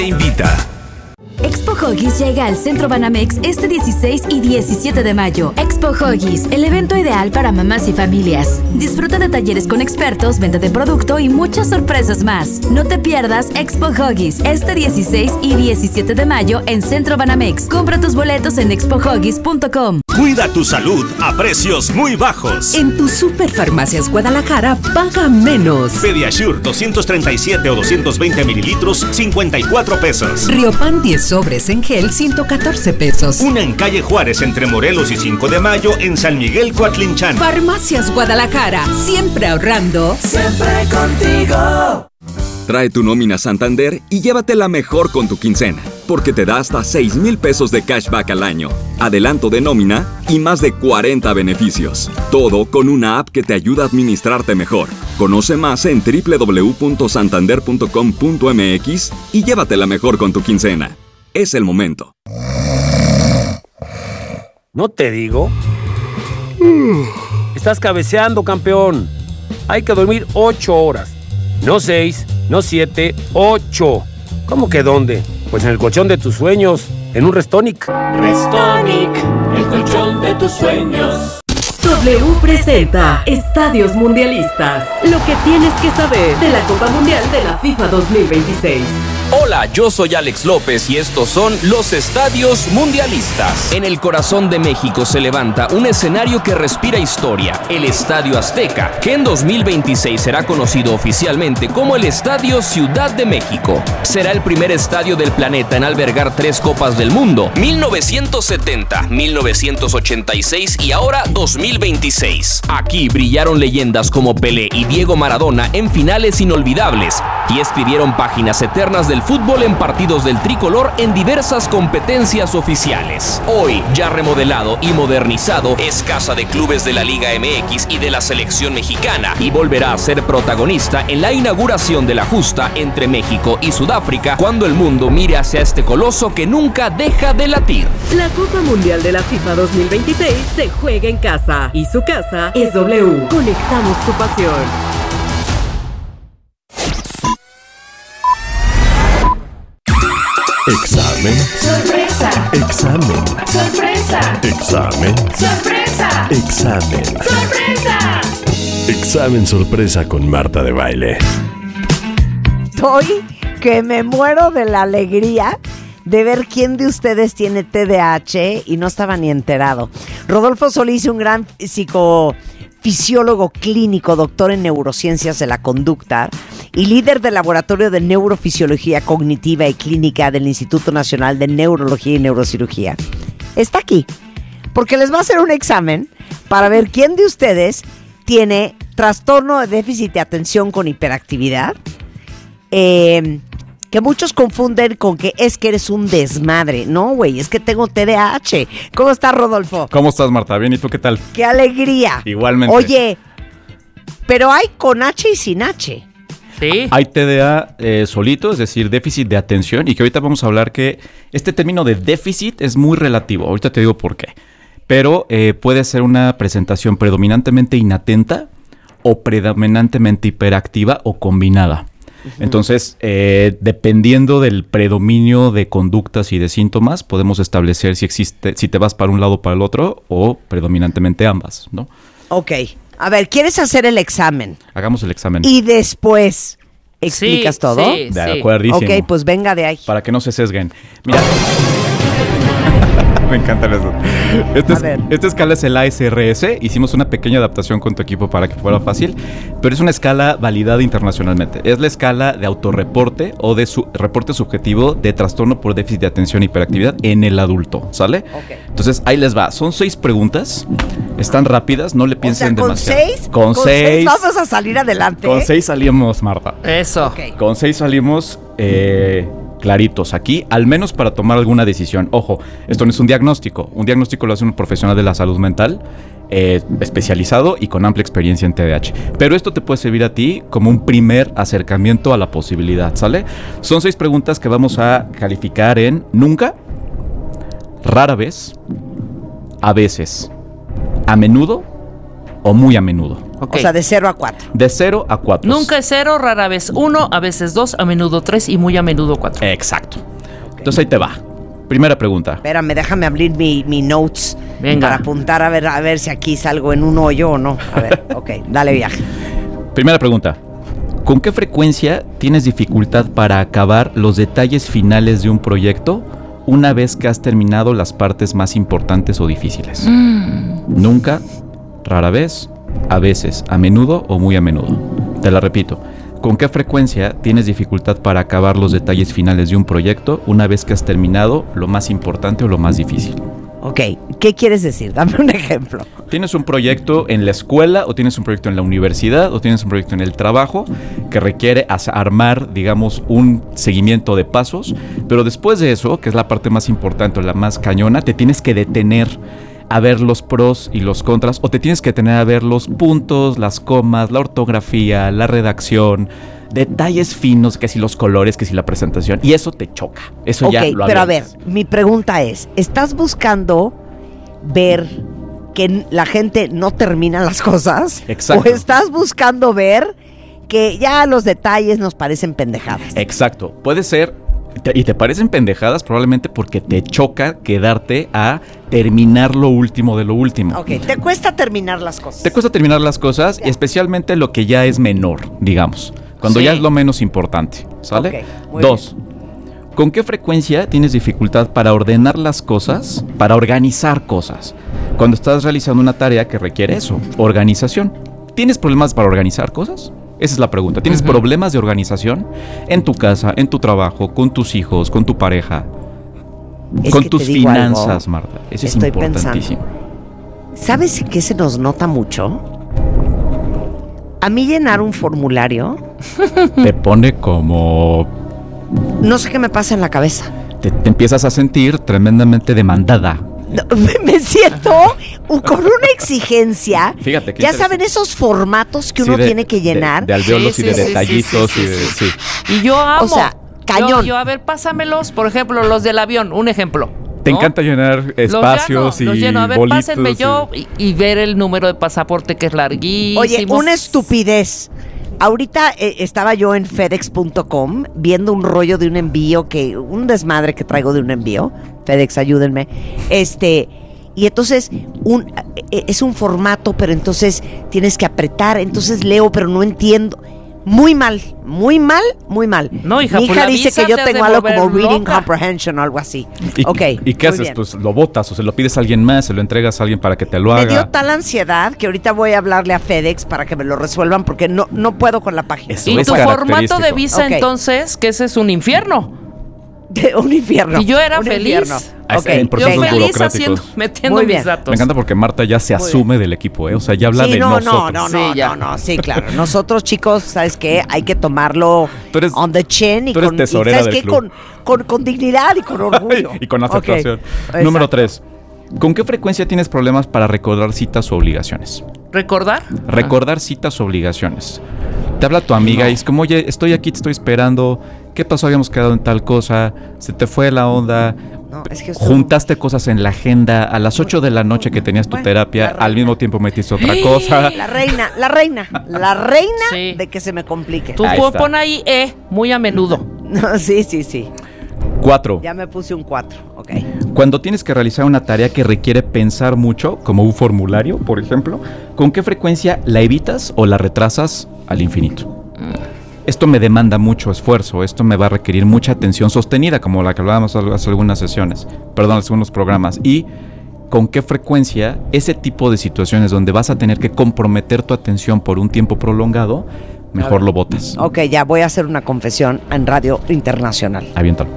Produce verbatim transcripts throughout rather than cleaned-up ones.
te invita. Expo Huggies llega al Centro Banamex este dieciséis y diecisiete de mayo. Expo Huggies, el evento ideal para mamás y familias. Disfruta de talleres con expertos, venta de producto y muchas sorpresas más. No te pierdas Expo Huggies este dieciséis y diecisiete de mayo en Centro Banamex. Compra tus boletos en expo huggies punto com. Cuida tu salud a precios muy bajos. En tu Superfarmacias Guadalajara, paga menos. Pediasure doscientos treinta y siete o doscientos veinte mililitros, cincuenta y cuatro pesos. Riopan diez sobres en gel, ciento catorce pesos. Una en calle Juárez entre Morelos y cinco de mayo en San Miguel Coatlinchan. Farmacias Guadalajara, siempre ahorrando. Siempre contigo. Trae tu nómina Santander y llévatela mejor con tu quincena, porque te da hasta seis mil pesos de cashback al año, adelanto de nómina y más de cuarenta beneficios. Todo con una app que te ayuda a administrarte mejor. Conoce más en doble u doble u doble u punto santander punto com punto m x y llévatela mejor con tu quincena. Es el momento. ¿No te digo? Estás cabeceando, campeón. Hay que dormir ocho horas. No seis, no siete, ocho. ¿Cómo que dónde? Pues en el colchón de tus sueños, en un Restonic. Restonic, el colchón de tus sueños. W presenta Estadios Mundialistas. Lo que tienes que saber de la Copa Mundial de la FIFA dos mil veintiséis. Hola, yo soy Alex López y estos son los Estadios Mundialistas. En el corazón de México se levanta un escenario que respira historia, el Estadio Azteca, que en dos mil veintiséis será conocido oficialmente como el Estadio Ciudad de México. Será el primer estadio del planeta en albergar tres Copas del Mundo, mil novecientos setenta, mil novecientos ochenta y seis y ahora dos mil veintiséis. Aquí brillaron leyendas como Pelé y Diego Maradona en finales inolvidables y escribieron páginas eternas del fútbol en partidos del tricolor en diversas competencias oficiales. Hoy, ya remodelado y modernizado, es casa de clubes de la Liga M X y de la selección mexicana y volverá a ser protagonista en la inauguración de la justa entre México y Sudáfrica cuando el mundo mire hacia este coloso que nunca deja de latir. La Copa Mundial de la FIFA dos mil veintiséis se juega en casa y su casa es W. Conectamos tu pasión. Examen. Sorpresa. Examen. Sorpresa. Examen. Sorpresa. Examen. Sorpresa. Examen sorpresa con Marta de Baile. Estoy que me muero de la alegría de ver quién de ustedes tiene T D A H y no estaba ni enterado. Rodolfo Solís, un gran psicofisiólogo clínico, doctor en neurociencias de la conducta y líder del Laboratorio de Neurofisiología Cognitiva y Clínica del Instituto Nacional de Neurología y Neurocirugía. Está aquí porque les va a hacer un examen para ver quién de ustedes tiene trastorno de déficit de atención con hiperactividad, eh, que muchos confunden con que es que eres un desmadre. No, güey, es que tengo T D A H. ¿Cómo estás, Rodolfo? ¿Cómo estás, Marta? Bien, ¿y tú qué tal? ¡Qué alegría! Igualmente. Oye, pero hay con H y sin H. ¿Sí? Hay T D A eh, solito, es decir, déficit de atención, y que ahorita vamos a hablar que este término de déficit es muy relativo. Ahorita te digo por qué. Pero eh, puede ser una presentación predominantemente inatenta o predominantemente hiperactiva o combinada. Uh-huh. Entonces, eh, dependiendo del predominio de conductas y de síntomas, podemos establecer si existe, si te vas para un lado o para el otro, o predominantemente ambas, ¿no? Ok. A ver, ¿quieres hacer el examen? Hagamos el examen. Y después, ¿explicas sí, todo? Sí, de acuerdísimo. Ok, pues venga de ahí. Para que no se sesguen. Mira. Me encanta eso. Esta, es, esta escala es el A S R S. Hicimos una pequeña adaptación con tu equipo para que fuera fácil, pero es una escala validada internacionalmente. Es la escala de autorreporte o de su, reporte subjetivo de trastorno por déficit de atención e hiperactividad en el adulto, ¿sale? Okay. Entonces, ahí les va. Son seis preguntas. Están rápidas, no le piensen o sea, ¿con demasiado. Seis? Con, con seis. seis vamos a salir adelante. Con seis salimos, Marta. Eso. Okay. Con seis salimos... Eh, claritos aquí, al menos para tomar alguna decisión. Ojo, esto no es un diagnóstico. Un diagnóstico lo hace un profesional de la salud mental eh, especializado y con amplia experiencia en T D A H. Pero esto te puede servir a ti como un primer acercamiento a la posibilidad, ¿sale? Son seis preguntas que vamos a calificar en nunca, rara vez, a veces, a menudo o muy a menudo. Okay. O sea, de cero a cuatro. De cero a cuatro. Nunca es cero, rara vez uno, a veces dos, a menudo tres y muy a menudo cuatro. Exacto. Okay. Entonces ahí te va. Primera pregunta. Espérame, déjame abrir mi, mi notes. Venga. Para apuntar a ver, a ver si aquí salgo en un hoyo o no. A ver, ok, dale viaje. Primera pregunta. ¿Con qué frecuencia tienes dificultad para acabar los detalles finales de un proyecto una vez que has terminado las partes más importantes o difíciles? Mm. Nunca, rara vez, a veces, a menudo o muy a menudo. Te la repito. ¿Con qué frecuencia tienes dificultad para acabar los detalles finales de un proyecto una vez que has terminado lo más importante o lo más difícil? Ok, ¿qué quieres decir? Dame un ejemplo. ¿Tienes un proyecto en la escuela o tienes un proyecto en la universidad o tienes un proyecto en el trabajo que requiere armar, digamos, un seguimiento de pasos? Pero después de eso, que es la parte más importante o la más cañona, te tienes que detener a ver los pros y los contras, o te tienes que detener a ver los puntos, las comas, la ortografía, la redacción, detalles finos, que si los colores, que si la presentación, y eso te choca. Eso okay, ya lo pero hablamos. A ver, mi pregunta es, ¿estás buscando ver que la gente no termina las cosas? Exacto. ¿O estás buscando ver que ya los detalles nos parecen pendejadas? Exacto. Puede ser, te, y te parecen pendejadas probablemente porque te choca quedarte a terminar lo último de lo último. Ok, te cuesta terminar las cosas. Te cuesta terminar las cosas, ya. Y especialmente lo que ya es menor, digamos. Cuando sí. ya es lo menos importante, ¿sale? Okay, Dos, bien. ¿Con qué frecuencia tienes dificultad para ordenar las cosas, para organizar cosas? Cuando estás realizando una tarea que requiere eso, organización. ¿Tienes problemas para organizar cosas? Esa es la pregunta. ¿Tienes uh-huh. problemas de organización en tu casa, en tu trabajo, con tus hijos, con tu pareja, es con tus finanzas, algo. Marta? Eso Estoy es importantísimo. Pensando. ¿Sabes qué se nos nota mucho? A mí llenar un formulario te pone como... No sé qué me pasa en la cabeza. Te, te empiezas a sentir tremendamente demandada. No, me siento con una exigencia. Fíjate que ya saben esos formatos que uno sí, de, tiene que llenar. De, de alveolos sí, y de sí, detallitos. Sí, sí, y, de, sí. sí. y yo amo. O sea, cañón. Yo, yo, a ver, pásamelos, por ejemplo, los del avión, un ejemplo. Te ¿no? encanta llenar espacios los lleno, y los lleno. A ver, bolitos. Pásenme y... yo y, y ver el número de pasaporte que es larguísimo. Oye, una estupidez. Ahorita eh, estaba yo en FedEx punto com viendo un rollo de un envío que, un desmadre que traigo de un envío. FedEx, ayúdenme. Este, y entonces un, eh, es un formato, pero entonces tienes que apretar. Entonces leo, pero no entiendo. Muy mal, muy mal, muy mal. No, hija, Mi hija pues dice que yo tengo algo como reading loca. comprehension o algo así. ¿Y, okay, ¿y qué haces? bien. Pues lo botas o se lo pides a alguien más, se lo entregas a alguien para que te lo haga. Me dio tal ansiedad que ahorita voy a hablarle a FedEx para que me lo resuelvan porque no, no puedo con la página. Eso y es tu formato de visa okay. entonces, que ese es un infierno. De un infierno. Y yo era un feliz. Infierno. Okay. Yo feliz haciendo, metiendo Muy mis bien. datos. Me encanta porque Marta ya se Muy asume bien. del equipo, ¿eh? O sea, ya habla sí, de no, nosotros. No, no, sí, no, ya. no, no, sí, claro. Nosotros, chicos, ¿sabes qué? Hay que tomarlo eres, on the chin y, con, y ¿sabes qué? Con, con, con dignidad y con orgullo. y con aceptación. Okay. Número tres. ¿Con qué frecuencia tienes problemas para recordar citas o obligaciones? ¿Recordar? Recordar ah. citas o obligaciones. Te habla tu amiga no. y es como, oye, estoy aquí, te estoy esperando. ¿Qué pasó? Habíamos quedado en tal cosa. Se te fue la onda. No, es que juntaste cosas en la agenda. A las ocho de la noche que tenías tu bueno, terapia, al mismo tiempo metiste otra cosa. La reina, la reina, la reina sí. de que se me complique. Tú pon ahí E, muy a menudo. No, sí, sí, sí. Cuatro. Ya me puse un cuatro, ok. Cuando tienes que realizar una tarea que requiere pensar mucho, como un formulario, por ejemplo, ¿con qué frecuencia la evitas o la retrasas al infinito? Mm. Esto me demanda mucho esfuerzo, esto me va a requerir mucha atención sostenida, como la que hablábamos hace algunas sesiones, perdón, hace algunos programas. Y con qué frecuencia ese tipo de situaciones donde vas a tener que comprometer tu atención por un tiempo prolongado, mejor lo botas. Ok, ya voy a hacer una confesión en Radio Internacional. Aviéntalo.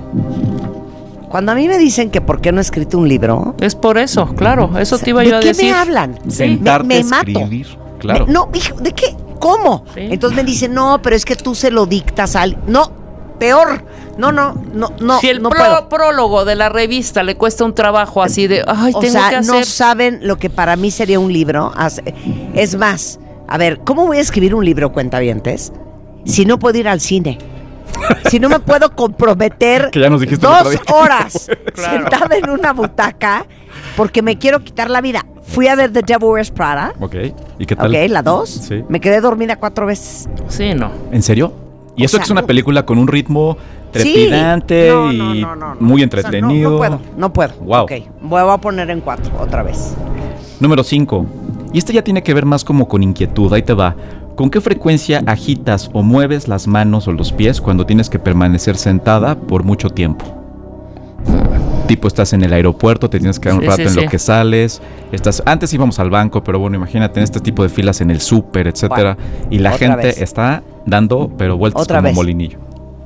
Cuando a mí me dicen que por qué no he escrito un libro... Es por eso, claro, eso te iba yo a decir. ¿De qué me hablan? Sentarte me, me a escribir, mato. claro. Me, no, hijo, ¿de qué? ¿Cómo? Sí. Entonces me dicen, no, pero es que tú se lo dictas al... No, peor. No, no, no, no. Si el no pro- prólogo de la revista le cuesta un trabajo así de, ay, o tengo sea, que hacer... no saben lo que para mí sería un libro. Es más, a ver, ¿cómo voy a escribir un libro, cuentavientes, si no puedo ir al cine? Si no me puedo comprometer que ya nos dijiste dos horas claro. sentada en una butaca porque me quiero quitar la vida. Fui a ver The Devil Wears Prada. Ok. ¿Y qué tal? Ok, la dos. Sí. Me quedé dormida cuatro veces. Sí, no. ¿En serio? Y O eso sea, que es una no. película con un ritmo trepidante Sí. No, no, y no, no, no. muy O sea, entretenido. no, no puedo, no puedo. Wow. Ok, voy a poner en cuatro otra vez. Número cinco. Y este ya tiene que ver más como con inquietud. Ahí te va. ¿Con qué frecuencia agitas o mueves las manos o los pies cuando tienes que permanecer sentada por mucho tiempo? Tipo, estás en el aeropuerto, te tienes que dar un Sí, rato sí, en sí. lo que sales. Estás, antes íbamos al banco, pero bueno, imagínate en este tipo de filas en el súper, etcétera. Bueno, y la otra gente vez. está dando, pero vueltas Otra como vez. molinillo.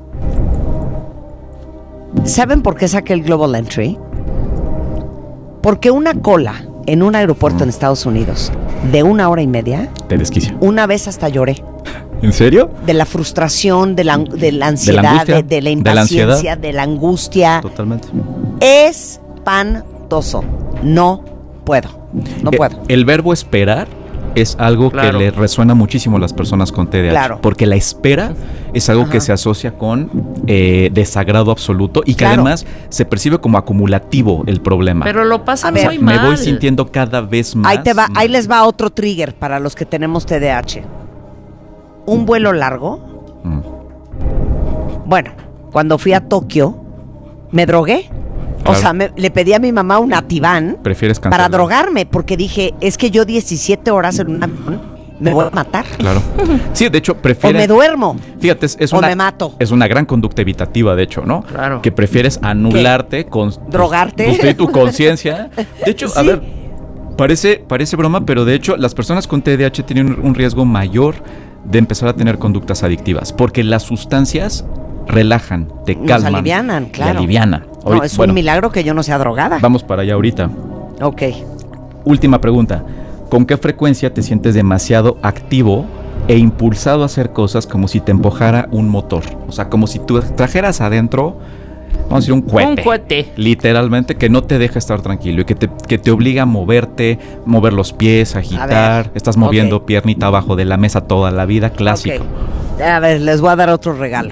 ¿Saben por qué saqué el Global Entry? Porque una cola en un aeropuerto en Estados Unidos de una hora y media, Te desquicia. una vez hasta lloré. ¿En serio? De la frustración, de la, de la ansiedad, angustia, de, de la de la impaciencia, ansiedad. de la angustia. Totalmente. Espantoso. No puedo. No Eh, puedo. El verbo esperar es algo Claro. que le resuena muchísimo a las personas con T D A H. Claro. Porque la espera es algo Ajá. que se asocia con eh, desagrado absoluto y que Claro. además se percibe como acumulativo el problema. Pero lo pasa A ver, muy me mal. voy sintiendo cada vez más. Ahí te va, ahí mal. les va otro trigger para los que tenemos T D A H. Un vuelo largo. Mm. Bueno, cuando fui a Tokio, me drogué. O Claro. sea, me- le pedí a mi mamá un Ativan Prefieres para cancelar. drogarme, porque dije, es que yo diecisiete horas en un avión me voy a matar. Claro. Sí, de hecho, O prefieres. me duermo. Fíjate, es, es o una, me mato. es una gran conducta evitativa, de hecho, ¿no? Claro. Que prefieres anularte con ¿Drogarte? construir tu conciencia. De hecho, a Sí. ver, parece, parece broma, pero de hecho, las personas con T D A H tienen un, un riesgo mayor de empezar a tener conductas adictivas, porque las sustancias relajan, te Nos calman. alivianan, te claro. alivianan. No, Ahorita- es bueno, un milagro que yo no sea drogada. vamos para allá ahorita. Ok. Última pregunta. ¿Con qué frecuencia te sientes demasiado activo e impulsado a hacer cosas como si te empujara un motor? O sea, como si tú trajeras adentro, vamos a decir, un cohete. Un cohete. Literalmente, que no te deja estar tranquilo y que te, que te obliga a moverte, mover los pies, agitar. ver, Estás moviendo ok. piernita abajo de la mesa toda la vida, clásico. Ok. A ver, les voy a dar otro regalo.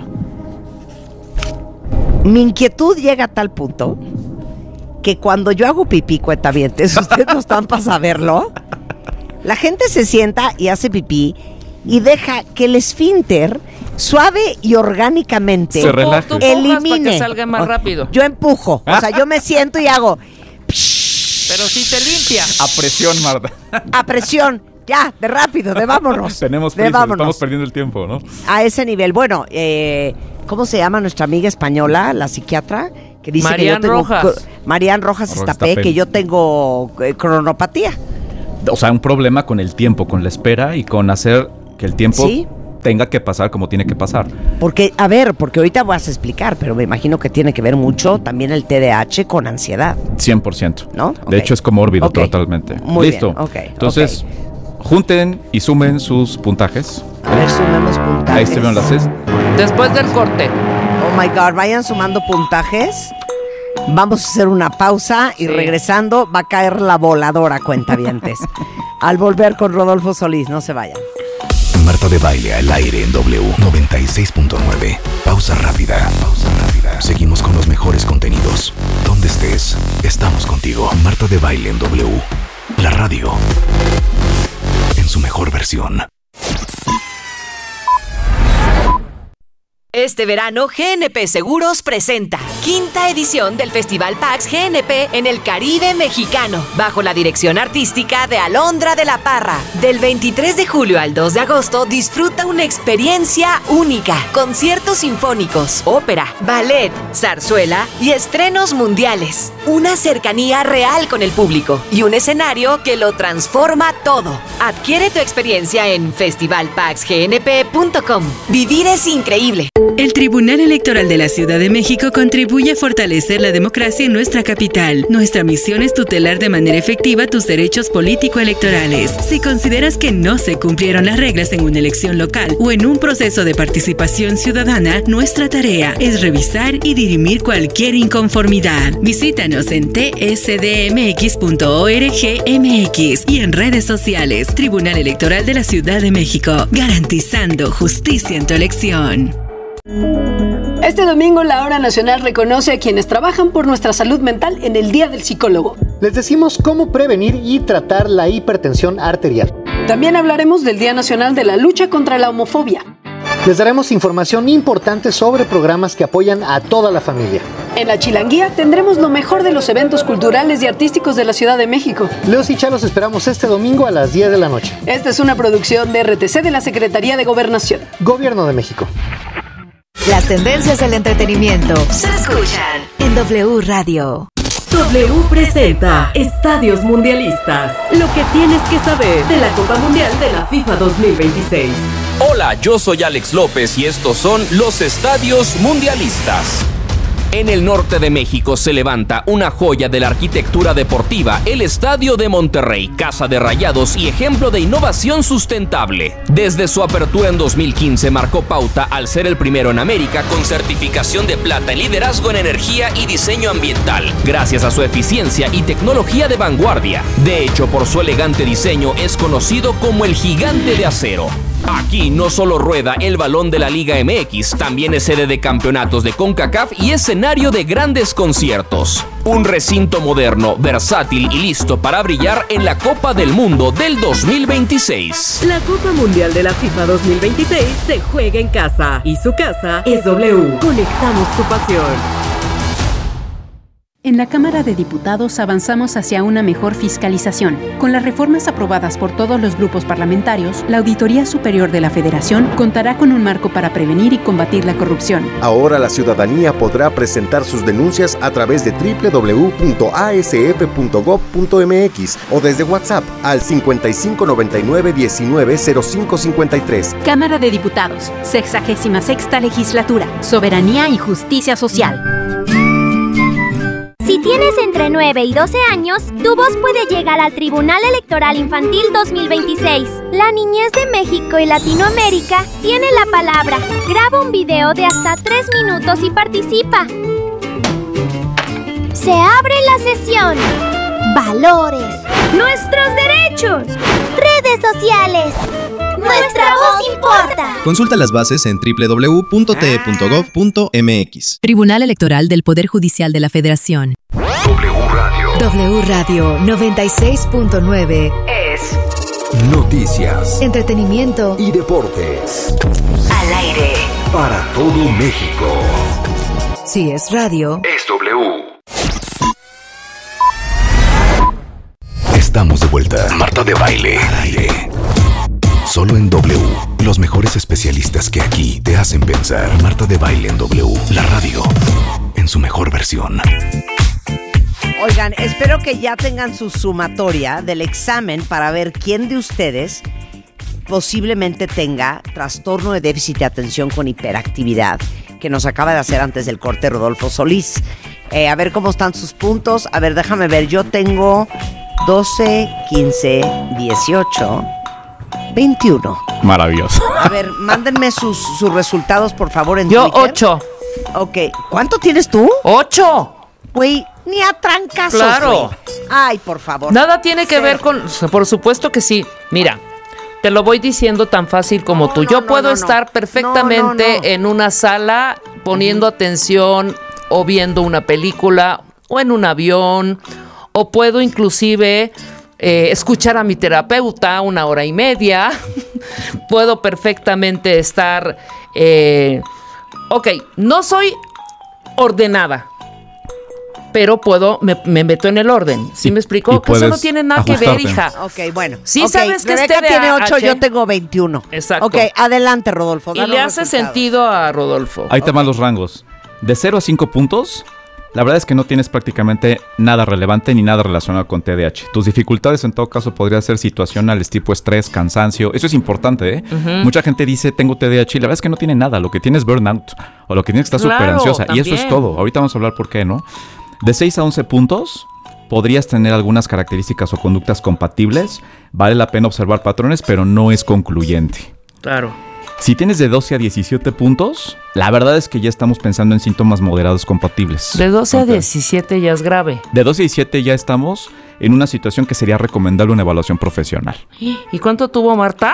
Mi inquietud llega a tal punto que cuando yo hago pipí, cuentavientes, ustedes no están para saberlo, la gente se sienta y hace pipí y deja que el esfínter suave y orgánicamente Se relaje. Tú empujas elimine. para que salga más rápido. Yo empujo, o sea, yo me siento y hago Pero si te limpia. A presión, Marta. a presión, ya, de rápido, de vámonos. Tenemos de prisa, vámonos. estamos perdiendo el tiempo, ¿no? A ese nivel. Bueno, eh, ¿cómo se llama nuestra amiga española, la psiquiatra? Que dice Marian que yo tengo Rojas. cro- Marian Rojas Rojas Estapé, Estapé. que yo tengo eh, cronopatía. O sea, un problema con el tiempo, con la espera y con hacer que el tiempo Sí. tenga que pasar como tiene que pasar. Porque, a ver, porque ahorita vas a explicar, pero me imagino que tiene que ver mucho también el T D A H con ansiedad. cien por ciento. ¿No? De Ok. hecho, es comórbido Ok. totalmente. Muy Listo. bien, ok, Entonces, junten y sumen sus puntajes. A ver, sumemos puntajes. Ahí se ven las seis. Después del corte. Oh my God, vayan sumando puntajes. Vamos a hacer una pausa y Sí. regresando va a caer la voladora, cuentavientes. Al volver con Rodolfo Solís, no se vayan. Marta de Baile al aire en W noventa y seis punto nueve. Pausa rápida. Pausa rápida. Seguimos con los mejores contenidos. Donde estés, estamos contigo. Marta de Baile en W. La radio. En su mejor versión. Este verano, G N P Seguros presenta quinta edición del Festival PAX G N P en el Caribe mexicano, bajo la dirección artística de Alondra de la Parra. Del veintitrés de julio al dos de agosto, disfruta una experiencia única. Conciertos sinfónicos, ópera, ballet, zarzuela y estrenos mundiales. Una cercanía real con el público y un escenario que lo transforma todo. Adquiere tu experiencia en festival pax g n p punto com. Vivir es increíble. El Tribunal Electoral de la Ciudad de México contribuye a fortalecer la democracia en nuestra capital. Nuestra misión es tutelar de manera efectiva tus derechos político-electorales. Si consideras que no se cumplieron las reglas en una elección local o en un proceso de participación ciudadana, nuestra tarea es revisar y dirimir cualquier inconformidad. Visítanos en t s d m x punto org m x y en redes sociales. Tribunal Electoral de la Ciudad de México, garantizando justicia en tu elección. Este domingo la Hora Nacional reconoce a quienes trabajan por nuestra salud mental en el Día del Psicólogo. Les decimos cómo prevenir y tratar la hipertensión arterial. También hablaremos del Día Nacional de la Lucha contra la Homofobia. Les daremos información importante sobre programas que apoyan a toda la familia. En la Chilanguía tendremos lo mejor de los eventos culturales y artísticos de la Ciudad de México. Leos y Cha los esperamos este domingo a las diez de la noche. Esta es una producción de R T C de la Secretaría de Gobernación. Gobierno de México. Las tendencias del entretenimiento se escuchan en W Radio. W presenta Estadios Mundialistas. Lo que tienes que saber de la Copa Mundial de la FIFA dos mil veintiséis. Hola, yo soy Alex López y estos son los Estadios Mundialistas. En el norte de México se levanta una joya de la arquitectura deportiva, el Estadio de Monterrey, casa de Rayados y ejemplo de innovación sustentable. Desde su apertura en dos mil quince marcó pauta al ser el primero en América con certificación de plata en liderazgo en energía y diseño ambiental, gracias a su eficiencia y tecnología de vanguardia. De hecho, por su elegante diseño es conocido como el Gigante de Acero. Aquí no solo rueda el balón de la Liga M X, también es sede de campeonatos de CONCACAF y escenario de grandes conciertos. Un recinto moderno, versátil y listo para brillar en la Copa del Mundo del dos mil veintiséis. La Copa Mundial de la FIFA dos mil veintiséis se juega en casa y su casa es W. Conectamos tu pasión. En la Cámara de Diputados avanzamos hacia una mejor fiscalización. Con las reformas aprobadas por todos los grupos parlamentarios, la Auditoría Superior de la Federación contará con un marco para prevenir y combatir la corrupción. Ahora la ciudadanía podrá presentar sus denuncias a través de doble u doble u doble u punto a s f punto gob punto m x o desde WhatsApp al cincuenta y cinco noventa y nueve diecinueve cero cinco cincuenta y tres. Cámara de Diputados, sexagésima sexta legislatura, Soberanía y Justicia Social. Si tienes entre nueve y doce años, tu voz puede llegar al Tribunal Electoral Infantil dos mil veintiséis. La niñez de México y Latinoamérica tiene la palabra. Graba un video de hasta tres minutos y participa. Se abre la sesión. Valores. Nuestros derechos. Redes sociales. Nuestra voz importa. Consulta las bases en doble u doble u doble u punto t e punto gob punto m x. Tribunal Electoral del Poder Judicial de la Federación. W Radio. W Radio noventa y seis punto nueve es noticias, entretenimiento y deportes. Al aire. Para todo México. Si es radio, es W. Estamos de vuelta. Marta de Baile. Al aire. Solo en W. Los mejores especialistas que aquí te hacen pensar. Marta de Baile en W. La radio. En su mejor versión. Oigan, espero que ya tengan su sumatoria del examen para ver quién de ustedes posiblemente tenga trastorno de déficit de atención con hiperactividad, que nos acaba de hacer antes del corte Rodolfo Solís. Eh, a ver cómo están sus puntos. A ver, déjame ver. Yo tengo doce, quince, dieciocho, veintiuno. Maravilloso. A ver, mándenme sus, sus resultados, por favor, en Yo, Twitter. ocho. Ok. ¿Cuánto tienes tú? ¡Ocho! Güey, ni a trancazos, Claro. güey. Ay, por favor. Nada tiene que Cero. ver con... Por supuesto que sí. Mira, te lo voy diciendo tan fácil como tú. no, Yo no, puedo no, estar no. perfectamente No, no, no. en una sala poniendo atención o viendo una película o en un avión, o puedo inclusive eh, escuchar a mi terapeuta una hora y media. Puedo perfectamente estar... Eh, ok, no soy ordenada, pero puedo, me, me meto en el orden. ¿Sí Y- me explico? y Que eso no puedes tiene nada que ver, ajustarte. hija. Ok, bueno. Sí Ok, sabes que Rebeca este tiene D A H. ocho, yo tengo veintiuno. Exacto. Ok, adelante, Rodolfo. Y da le los hace resultados. sentido a Rodolfo. Ahí te van los rangos. De cero a cinco puntos, la verdad es que no tienes prácticamente nada relevante ni nada relacionado con T D A H. Tus dificultades en todo caso podrían ser situacionales, tipo estrés, cansancio. Eso es importante, ¿eh? Ujú. Mucha gente dice, tengo T D A H, y la verdad es que no tiene nada. Lo que tiene es burnout, o lo que tiene es que estar Claro, súper ansiosa. Y eso es también. todo. Ahorita vamos a hablar por qué, ¿no? De seis a once puntos, podrías tener algunas características o conductas compatibles. Vale la pena observar patrones, pero no es concluyente. Claro. Si tienes de doce a diecisiete puntos, la verdad es que ya estamos pensando en síntomas moderados compatibles. De doce a Ok. diecisiete ya es grave. De doce a diecisiete ya estamos en una situación que sería recomendable una evaluación profesional. ¿Y cuánto tuvo Marta?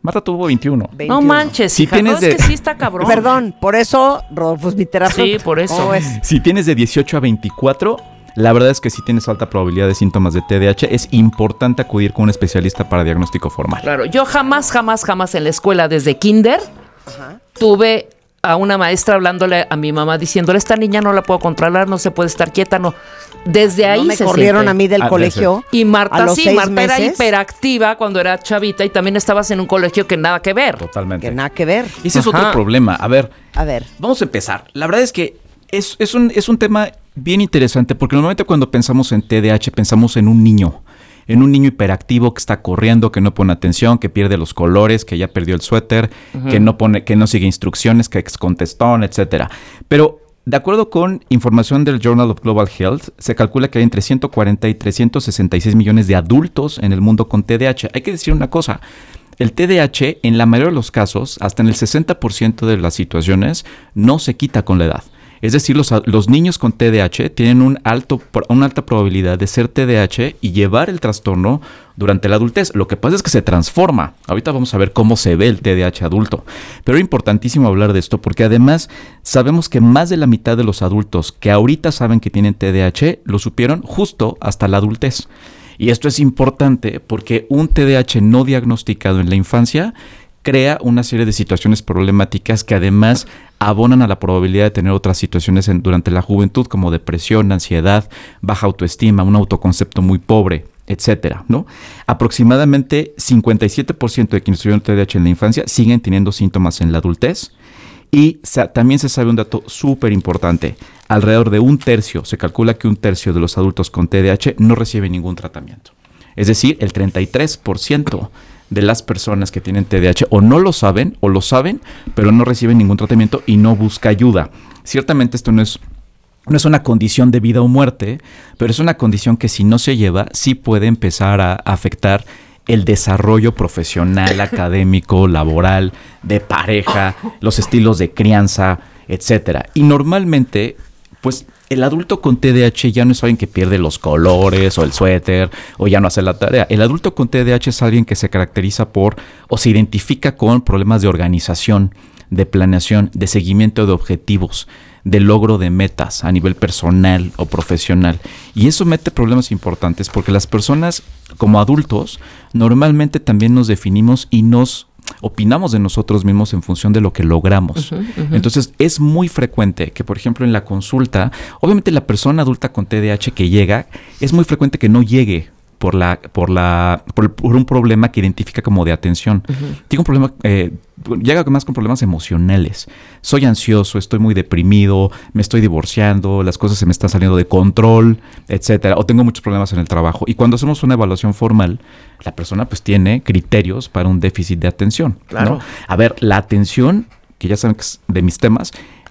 Marta tuvo veintiuno. No manches, si hija, tienes no, de... es que sí está cabrón. Perdón, por eso Rodolfo es mi terapeuta. Sí, por eso. ¿Cómo ves? Si tienes de dieciocho a veinticuatro, la verdad es que si tienes alta probabilidad de síntomas de T D A H, es importante acudir con un especialista para diagnóstico formal. Claro, yo jamás, jamás, jamás en la escuela, desde kinder, Ajá. tuve a una maestra hablándole a mi mamá, diciéndole, esta niña no la puedo controlar, no se puede estar quieta, no. Desde ahí no me se corrieron siente. a mí del Ah, colegio. Y Marta a los sí, seis Marta era meses. hiperactiva cuando era chavita y también estabas en un colegio que nada que ver. Totalmente. Que nada que ver. Ese es Ajá. otro problema. A ver, A ver. vamos a empezar. La verdad es que es, es, un, es un tema bien interesante porque normalmente cuando pensamos en T D A H pensamos en un niño. En un niño hiperactivo que está corriendo, que no pone atención, que pierde los colores, que ya perdió el suéter, uh-huh. que no pone, que no sigue instrucciones, que es contestón, etcétera. Pero de acuerdo con información del Journal of Global Health, se calcula que hay entre ciento cuarenta y trescientos sesenta y seis millones de adultos en el mundo con T D A H. Hay que decir una cosa. El T D A H, en la mayoría de los casos, hasta en el sesenta por ciento de las situaciones, no se quita con la edad. Es decir, los, los niños con T D A H tienen un alto, una alta probabilidad de ser T D A H y llevar el trastorno durante la adultez. Lo que pasa es que se transforma. Ahorita vamos a ver cómo se ve el T D A H adulto. Pero es importantísimo hablar de esto porque además sabemos que más de la mitad de los adultos que ahorita saben que tienen T D A H lo supieron justo hasta la adultez. Y esto es importante porque un T D A H no diagnosticado en la infancia crea una serie de situaciones problemáticas que además abonan a la probabilidad de tener otras situaciones en, durante la juventud, como depresión, ansiedad, baja autoestima, un autoconcepto muy pobre, etcétera, ¿no? Aproximadamente cincuenta y siete por ciento de quienes tuvieron T D A H en la infancia siguen teniendo síntomas en la adultez. Y sa- también se sabe un dato súper importante. Alrededor de un tercio, se calcula que un tercio de los adultos con T D A H no recibe ningún tratamiento. Es decir, el treinta y tres por ciento de las personas que tienen T D A H o no lo saben o lo saben, pero no reciben ningún tratamiento y no busca ayuda. Ciertamente esto no es, no es una condición de vida o muerte, pero es una condición que si no se lleva, sí puede empezar a afectar el desarrollo profesional, académico, laboral, de pareja, los estilos de crianza, etcétera. Y normalmente, pues el adulto con T D A H ya no es alguien que pierde los colores o el suéter o ya no hace la tarea. El adulto con T D A H es alguien que se caracteriza por o se identifica con problemas de organización, de planeación, de seguimiento de objetivos, de logro de metas a nivel personal o profesional. Y eso mete problemas importantes porque las personas como adultos normalmente también nos definimos y nos opinamos de nosotros mismos en función de lo que logramos. Uh-huh, uh-huh. Entonces es muy frecuente que, por ejemplo, en la consulta, obviamente la persona adulta con T D A H que llega, es muy frecuente que no llegue por la por la por, por un problema que identifica como de atención. Uh-huh. Tiene un problema, eh, llega más con problemas emocionales. Soy ansioso, estoy muy deprimido, me estoy divorciando, las cosas se me están saliendo de control, etcétera, o tengo muchos problemas en el trabajo. Y cuando hacemos una evaluación formal, la persona pues tiene criterios para un déficit de atención. Claro. ¿No? A ver, la atención, que ya saben que es de mis temas,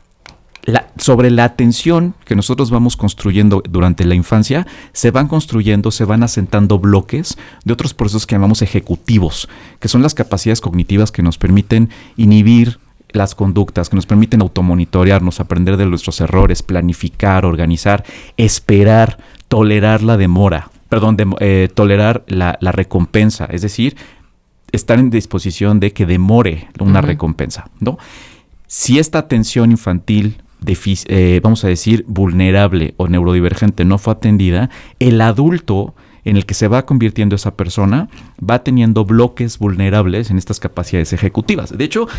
La, sobre la atención que nosotros vamos construyendo durante la infancia, se van construyendo, se van asentando bloques de otros procesos que llamamos ejecutivos, que son las capacidades cognitivas que nos permiten inhibir las conductas, que nos permiten automonitorearnos, aprender de nuestros errores, planificar, organizar, esperar, tolerar la demora, perdón, de, eh, tolerar la, la recompensa, es decir, estar en disposición de que demore una uh-huh. recompensa, ¿no? Si esta atención infantil Defic- eh, vamos a decir, vulnerable o neurodivergente no fue atendida, el adulto en el que se va convirtiendo esa persona va teniendo bloques vulnerables en estas capacidades ejecutivas. De hecho,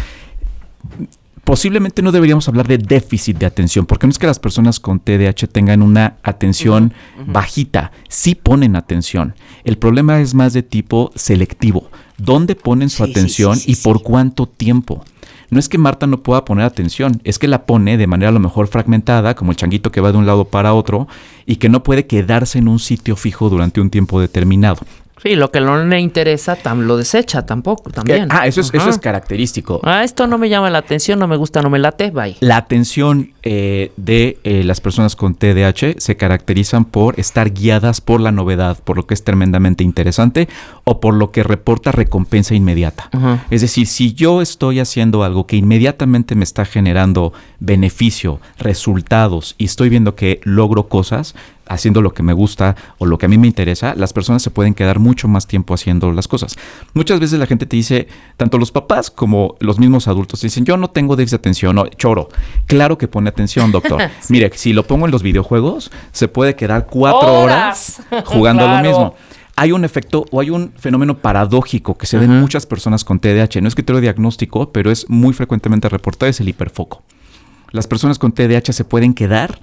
posiblemente no deberíamos hablar de déficit de atención, porque no es que las personas con T D A H tengan una atención uh-huh, uh-huh. bajita, sí ponen atención. El problema es más de tipo selectivo. ¿Dónde ponen su sí, atención sí, sí, sí, y por sí. cuánto tiempo? No es que Marta no pueda poner atención, es que la pone de manera a lo mejor fragmentada, como el changuito que va de un lado para otro, y que no puede quedarse en un sitio fijo durante un tiempo determinado. Sí, lo que no le interesa tam, lo desecha tampoco, también. Ah, eso es, eso es característico. Ah, esto no me llama la atención, no me gusta, no me late, bye. La atención eh, de eh, las personas con T D A H se caracterizan por estar guiadas por la novedad, por lo que es tremendamente interesante o por lo que reporta recompensa inmediata. Uh-huh. Es decir, si yo estoy haciendo algo que inmediatamente me está generando beneficio, resultados y estoy viendo que logro cosas, haciendo lo que me gusta o lo que a mí me interesa, las personas se pueden quedar mucho más tiempo haciendo las cosas. Muchas veces la gente te dice, tanto los papás como los mismos adultos, dicen, yo no tengo déficit de atención, no, choro. Claro que pone atención, doctor. Sí. Mire, si lo pongo en los videojuegos, se puede quedar cuatro horas, horas jugando claro. lo mismo. Hay un efecto o hay un fenómeno paradójico que se ve en muchas personas con T D A H. No es criterio diagnóstico, pero es muy frecuentemente reportado, es el hiperfoco. Las personas con T D A H se pueden quedar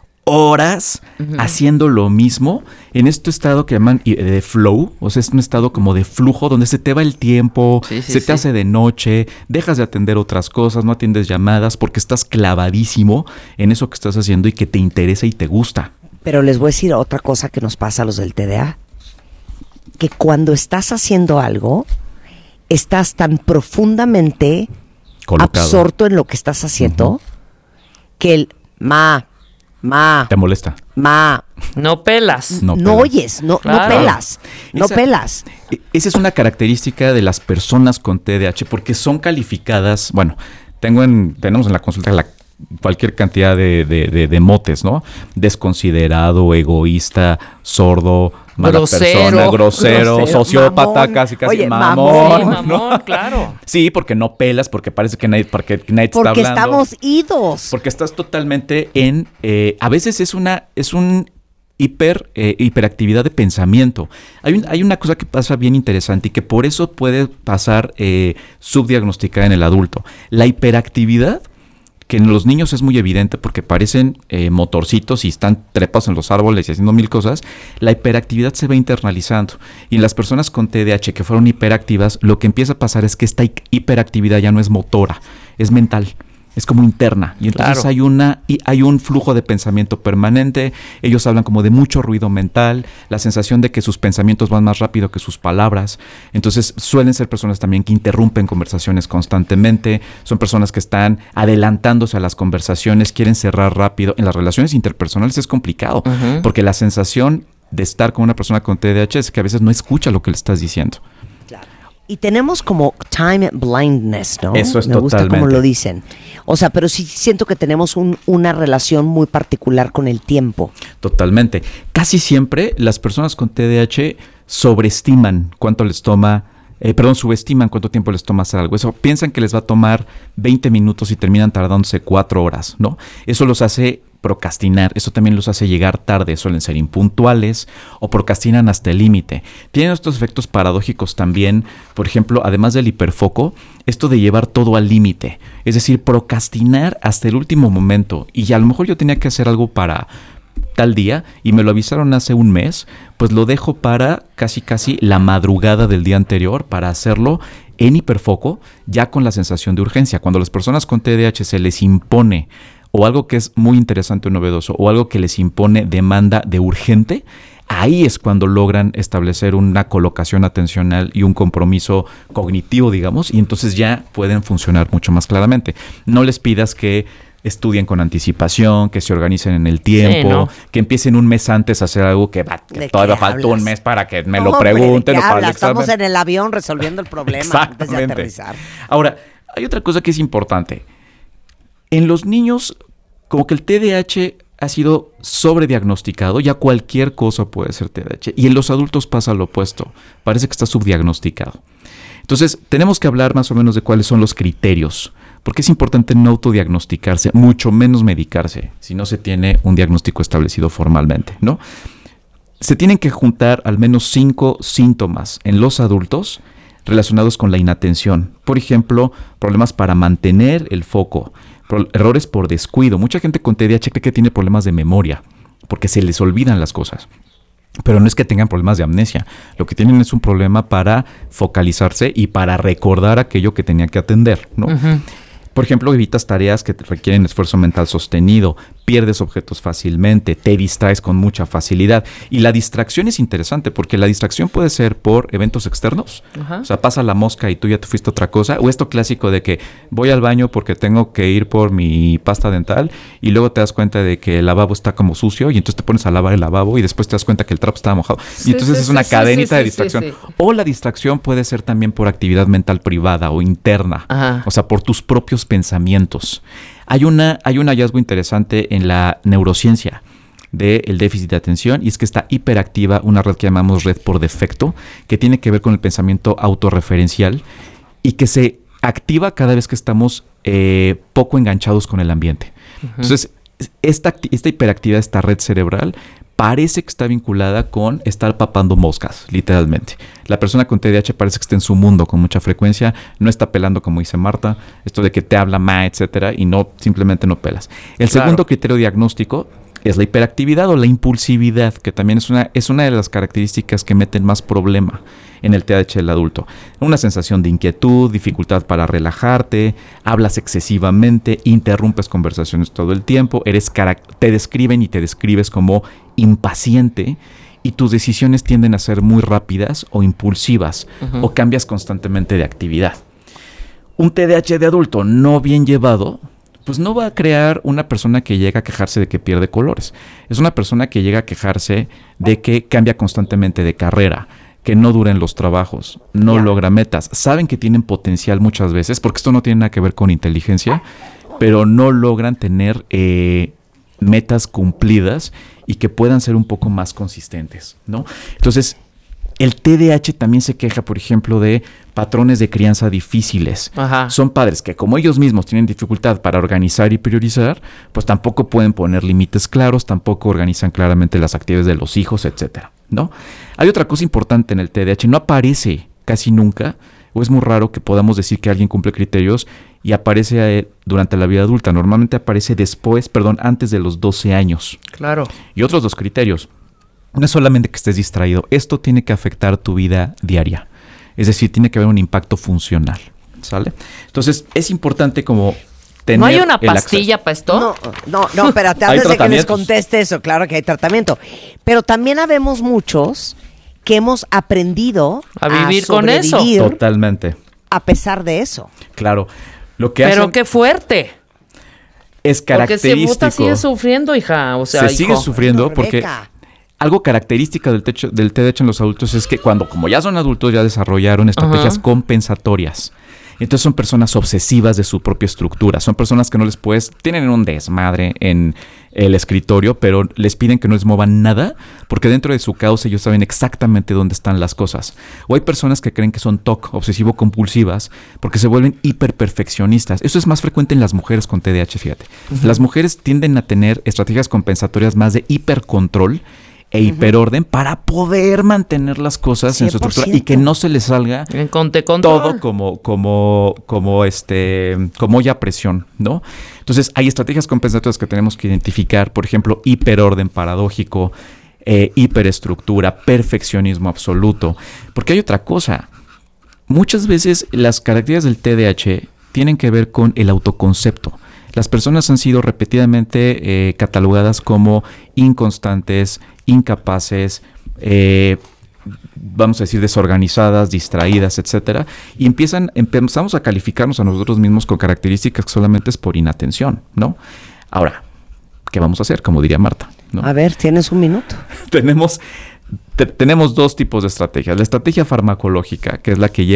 horas uh-huh. haciendo lo mismo en este estado que llaman de flow, o sea, es un estado como de flujo donde se te va el tiempo, sí, sí, se te sí. hace de noche, dejas de atender otras cosas, no atiendes llamadas porque estás clavadísimo en eso que estás haciendo y que te interesa y te gusta. Pero les voy a decir otra cosa que nos pasa a los del T D A, que cuando estás haciendo algo, estás tan profundamente colocado, absorto en lo que estás haciendo, uh-huh. que el ma Ma. Te molesta. Ma. No pelas. No, no pelas. oyes, no, claro. no pelas. No esa, pelas. Esa es una característica de las personas con T D A H porque son calificadas, bueno, tengo en, tenemos en la consulta la, cualquier cantidad de, de, de, de motes, ¿no? Desconsiderado, egoísta, sordo, mala grosero, persona, grosero, grosero sociópata, mamón. casi casi Oye, mamón. mamón, mamón ¿no? claro. Sí, porque no pelas, porque parece que nadie, porque nadie te porque está hablando. Porque estamos idos. Porque estás totalmente en, eh, a veces es una, es un hiper, eh, hiperactividad de pensamiento. Hay, un, hay una cosa que pasa bien interesante y que por eso puede pasar eh, subdiagnosticada en el adulto. La hiperactividad, que en los niños es muy evidente porque parecen eh, motorcitos y están trepados en los árboles y haciendo mil cosas, la hiperactividad se va internalizando. Y en las personas con T D A H que fueron hiperactivas, lo que empieza a pasar es que esta hiperactividad ya no es motora, es mental. Es como interna. Y entonces claro. hay una y hay un flujo de pensamiento permanente. Ellos hablan como de mucho ruido mental, la sensación de que sus pensamientos van más rápido que sus palabras. Entonces suelen ser personas también que interrumpen conversaciones constantemente. Son personas que están adelantándose a las conversaciones, quieren cerrar rápido. En las relaciones interpersonales es complicado, uh-huh. porque la sensación de estar con una persona con T D A H es que a veces no escucha lo que le estás diciendo. Y tenemos como time blindness, ¿no? Eso es Me gusta totalmente. como lo dicen. O sea, pero sí siento que tenemos un, una relación muy particular con el tiempo. Totalmente. Casi siempre las personas con T D A H sobreestiman cuánto les toma, eh, perdón, subestiman cuánto tiempo les toma hacer algo. Eso piensan que les va a tomar veinte minutos y terminan tardándose cuatro horas, ¿no? Eso los hace procrastinar, eso también los hace llegar tarde, suelen ser impuntuales o procrastinan hasta el límite. Tienen estos efectos paradójicos también, por ejemplo, además del hiperfoco, esto de llevar todo al límite, es decir, procrastinar hasta el último momento. Y ya a lo mejor yo tenía que hacer algo para tal día y me lo avisaron hace un mes, pues lo dejo para casi casi la madrugada del día anterior para hacerlo en hiperfoco, ya con la sensación de urgencia. Cuando a las personas con T D A H se les impone o algo que es muy interesante o novedoso, o algo que les impone demanda de urgente, ahí es cuando logran establecer una colocación atencional y un compromiso cognitivo, digamos, y entonces ya pueden funcionar mucho más claramente. No les pidas que estudien con anticipación, que se organicen en el tiempo, sí, ¿no? que empiecen un mes antes a hacer algo que, va, que todavía falta un mes para que me lo pregunten. ¿De qué o para el Estamos examen. en el avión resolviendo el problema antes de aterrizar. Ahora, hay otra cosa que es importante. En los niños, como que el T D A H ha sido sobrediagnosticado, ya cualquier cosa puede ser T D A H. Y en los adultos pasa lo opuesto, parece que está subdiagnosticado. Entonces, tenemos que hablar más o menos de cuáles son los criterios, porque es importante no autodiagnosticarse, mucho menos medicarse, si no se tiene un diagnóstico establecido formalmente, ¿no? Se tienen que juntar al menos cinco síntomas en los adultos relacionados con la inatención. Por ejemplo, problemas para mantener el foco, errores por descuido. Mucha gente con T D A H cree que tiene problemas de memoria, porque se les olvidan las cosas. Pero no es que tengan problemas de amnesia. Lo que tienen es un problema para focalizarse y para recordar aquello que tenía que atender, ¿no? Uh-huh. Por ejemplo, evitas tareas que requieren esfuerzo mental sostenido, pierdes objetos fácilmente, te distraes con mucha facilidad. Y la distracción es interesante porque la distracción puede ser por eventos externos. Uh-huh. O sea, pasa la mosca y tú ya te fuiste a otra cosa. O esto clásico de que voy al baño porque tengo que ir por mi pasta dental y luego te das cuenta de que el lavabo está como sucio y entonces te pones a lavar el lavabo y después te das cuenta que el trapo estaba mojado. Sí, y entonces sí, es una sí, cadenita sí, de distracción. Sí, sí, sí. O la distracción puede ser también por actividad mental privada o interna. Uh-huh. O sea, por tus propios pensamientos. Hay una, hay un hallazgo interesante en la neurociencia del déficit de atención, y es que está hiperactiva una red que llamamos red por defecto, que tiene que ver con el pensamiento autorreferencial y que se activa cada vez que estamos eh, poco enganchados con el ambiente. Uh-huh. Entonces, esta, esta hiperactividad, esta red cerebral, parece que está vinculada con estar papando moscas, literalmente. La persona con T D A H parece que está en su mundo con mucha frecuencia, no está pelando, como dice Marta, esto de que te habla ma, etcétera, y no, simplemente no pelas. El claro. segundo criterio diagnóstico es la hiperactividad o la impulsividad, que también es una, es una de las características que meten más problema en el T D A H del adulto. Una sensación de inquietud, dificultad para relajarte, hablas excesivamente, interrumpes conversaciones todo el tiempo, eres cara- te describen y te describes como impaciente, y tus decisiones tienden a ser muy rápidas o impulsivas, uh-huh. o cambias constantemente de actividad. Un T D A H de adulto no bien llevado, pues no va a crear una persona que llega a quejarse de que pierde colores. Es una persona que llega a quejarse de que cambia constantemente de carrera, que no duran los trabajos, no yeah. logra metas. Saben que tienen potencial muchas veces, porque esto no tiene nada que ver con inteligencia, pero no logran tener eh, metas cumplidas y que puedan ser un poco más consistentes, ¿no? Entonces, el T D A H también se queja, por ejemplo, de patrones de crianza difíciles. Ajá. Son padres que, como ellos mismos tienen dificultad para organizar y priorizar, pues tampoco pueden poner límites claros, tampoco organizan claramente las actividades de los hijos, etcétera, ¿no? Hay otra cosa importante en el T D A H, no aparece casi nunca, o es muy raro que podamos decir que alguien cumple criterios y aparece eh, durante la vida adulta. Normalmente aparece después, perdón, antes de los doce años. Claro. Y otros dos criterios. No es solamente que estés distraído, esto tiene que afectar tu vida diaria. Es decir, tiene que haber un impacto funcional, ¿sale? Entonces, es importante como tener ¿No hay una pastilla para esto? No, no, no, espérate, antes de que les conteste eso, claro que hay tratamiento. Pero también habemos muchos que hemos aprendido a vivir a con eso. Totalmente. A pesar de eso. Claro. Lo que Pero hacen qué fuerte. Es característico. Porque si Buta sigue sufriendo, hija. O sea, Se hijo. sigue sufriendo no, porque... Algo característica del, techo, del T D A H en los adultos es que cuando, como ya son adultos, ya desarrollaron estrategias uh-huh. compensatorias. Entonces son personas obsesivas de su propia estructura. Son personas que no les puedes... Tienen un desmadre en el escritorio, pero les piden que no les muevan nada, porque dentro de su caos ellos saben exactamente dónde están las cosas. O hay personas que creen que son T O C, obsesivo-compulsivas, porque se vuelven hiperperfeccionistas. Eso es más frecuente en las mujeres con T D A H, fíjate. Uh-huh. Las mujeres tienden a tener estrategias compensatorias más de hipercontrol e hiperorden uh-huh. para poder mantener las cosas cien por ciento en su estructura y que no se les salga en conte todo como como como este como olla a presión, ¿no? Entonces hay estrategias compensatorias que tenemos que identificar, por ejemplo, hiperorden paradójico, eh, hiperestructura, perfeccionismo absoluto, porque hay otra cosa. Muchas veces las características del T D A H tienen que ver con el autoconcepto. Las personas han sido repetidamente eh, catalogadas como inconstantes, incapaces, eh, vamos a decir desorganizadas, distraídas, etcétera, y empiezan, empezamos a calificarnos a nosotros mismos con características que solamente es por inatención, ¿no? Ahora, ¿qué vamos a hacer? Como diría Marta, ¿no? A ver, tienes un minuto. tenemos, te, tenemos dos tipos de estrategias. La estrategia farmacológica, que es la que